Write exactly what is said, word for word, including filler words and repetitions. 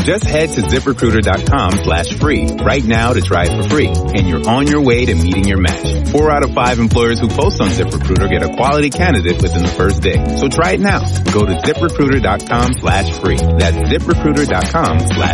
Just head to ZipRecruiter.com slash free right now to try it for free, and you're on your way to meeting your match. Four out of five employers who post on ZipRecruiter get a quality candidate within the first day. So try it now. Go to ZipRecruiter.com slash free. That's ZipRecruiter.com slash